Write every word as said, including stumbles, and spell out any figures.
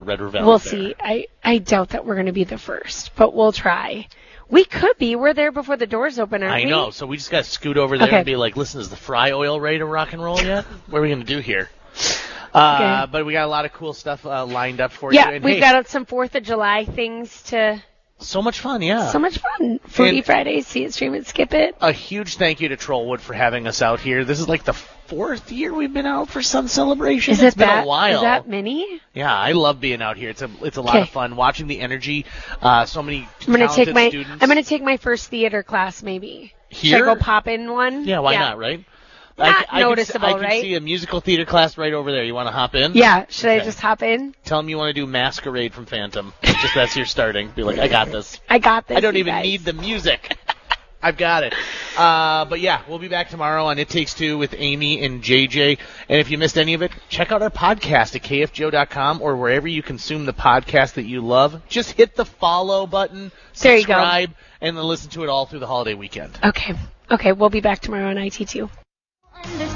Red River Valley We'll Fair. see. I, I doubt that we're going to be the first, but we'll try. We could be. We're there before the doors open, aren't I we? know, so we just got to scoot over there Okay. and be like, listen, is the fry oil ready to rock and roll yet? What are we going to do here? Uh, Okay. But we got a lot of cool stuff uh, lined up for Yeah, you. And we've hey, got some fourth of July things to... so much fun, yeah. So much fun. Foodie And- Fridays, see it, stream it, skip it. A huge thank you to Trollwood for having us out here. This is like the fourth year we've been out for Sun Celebration. Is It's it been that, a while. Is that many? Yeah, I love being out here. It's a it's a lot Okay. of fun watching the energy. Uh, so many I'm gonna talented take my students. I'm gonna take my first theater class maybe. Should Here? I go pop in one? Yeah, why not, right? Not I, I noticeable, can, I can right? see a musical theater class right over there. You want to hop in? Yeah. Should I Okay. just hop in? Tell them you want to do Masquerade from Phantom. Just that's your starting. Be like, I got this. I got this. I don't you even guys. need the music. I've got it. Uh, but yeah, we'll be back tomorrow on It Takes Two with Amy and J J. And if you missed any of it, check out our podcast at k f g o dot com or wherever you consume the podcast that you love. Just hit the follow button, There you go. subscribe, and then listen to it all through the holiday weekend. Okay. Okay. We'll be back tomorrow on I T two.